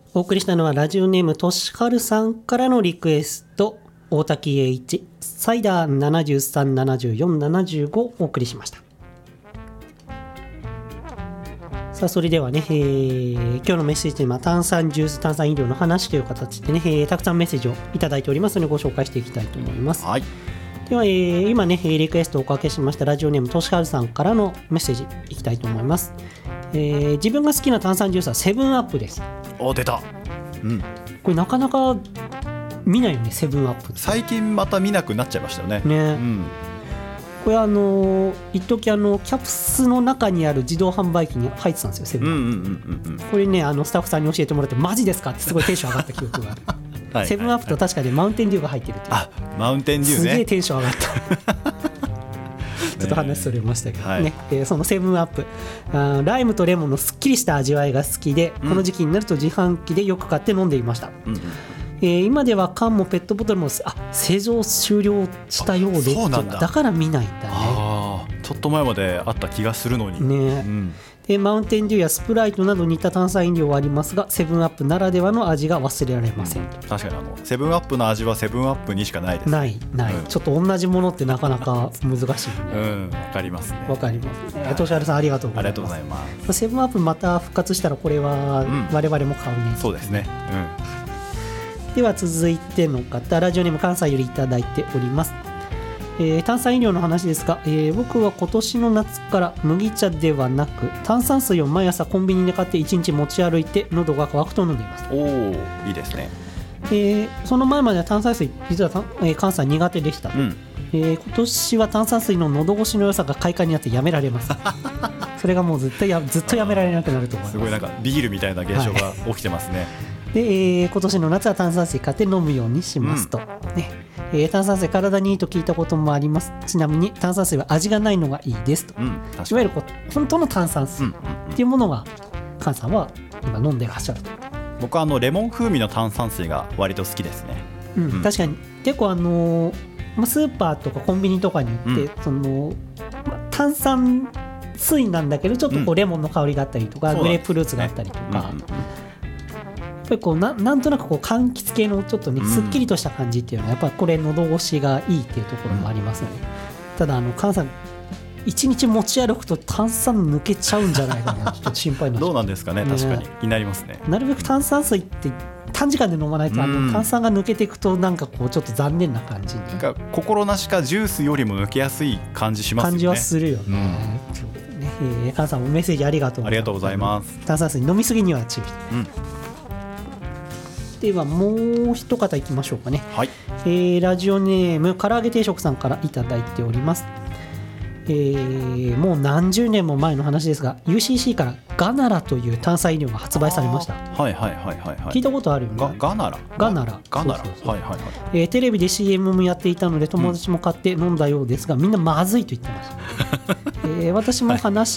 お送りしたのはラジオネームとしはるさんからのリクエスト、大滝栄一サイダー73、74、75をお送りしました。さあそれではね、今日のメッセージテーマ、炭酸ジュース炭酸飲料の話という形でね、たくさんメッセージをいただいておりますのでご紹介していきたいと思います。 はい。 では、今ねリクエストをおかけしましたラジオネームとしはるさんからのメッセージいきたいと思います。自分が好きな炭酸ジュースはセブンアップです。 お、出た。 これなかなか見ないよね、セブンアップって。 最近また見なくなっちゃいましたよね。 これ一時キャプスの中にある自動販売機に入ってたんですよ、セブンアップ。これねスタッフさんに教えてもらって、マジですかってすごいテンション上がった記憶があるはい、セブンアップと確かにマウンテンデューが入ってるっていう。 あ、マウンテンデューね。 すげえテンション上がったちょっと話それましたけどね、そのセブンアップ、ライムとレモンのすっきりした味わいが好きで、この時期になると自販機でよく買って飲んでいました。今では缶もペットボトルも製造終了したようで、だから見ないんだね。 ちょっと前まであった気がするのにね。マウンテンデューやスプライトなど似た炭酸飲料はありますが、セブンアップならではの味が忘れられません。 確かにセブンアップの味はセブンアップにしかないです。 ない、ちょっと同じものってなかなか難しいね。わかりますね。 わかりますね。としはるさんありがとうございます。 ありがとうございます。 セブンアップまた復活したらこれは我々も買うね。 そうですね。 では続いての方、ラジオネーム関西よりいただいております。炭酸飲料の話ですが、僕は今年の夏から麦茶ではなく炭酸水を毎朝コンビニで買って1日持ち歩いて喉が渇くと飲んでいます。 おー、いいですね。 その前までは炭酸水実は関西苦手でした。今年は炭酸水の喉越しの良さが快感になってやめられますそれがもうずっとやめられなくなると思います。 すごいなんかビールみたいな現象が起きてますね。 で、今年の夏は炭酸水買って飲むようにしますと、炭酸水体にいいと聞いたこともあります。ちなみに炭酸水は味がないのがいいですと、いわゆる本当の炭酸水っていうものが菅さんは今飲んでらっしゃると。 僕はレモン風味の炭酸水が割と好きですね。 確かに結構スーパーとかコンビニとかに行って、炭酸水なんだけどちょっとレモンの香りがあったりとか、グレープフルーツがあったりとか、やっぱりなんとなく柑橘系のちょっとねすっきりとした感じっていうのはやっぱりこれ喉越しがいいっていうところもありますね。ただ菅さん1日持ち歩くと炭酸抜けちゃうんじゃないかなちょっと心配になっちゃう。 どうなんですかね。確かに気になりますね。 なるべく炭酸水って短時間で飲まないと炭酸が抜けていくとなんかちょっと残念な感じに、 なんか心なしかジュースよりも抜けやすい感じしますよね。 感じはするよね。菅さんもメッセージありがとうございます。 ありがとうございます。 炭酸水飲みすぎには注意。ではもう一方いきましょうかね。ラジオネーム唐揚げ定食さんからいただいております。もう何十年も前の話ですが UCC からガナラという炭酸飲料が発売されました。聞いたことあるよね。 ガナラテレビで CM もやっていたので友達も買って飲んだようですが、みんなまずいと言ってました私も話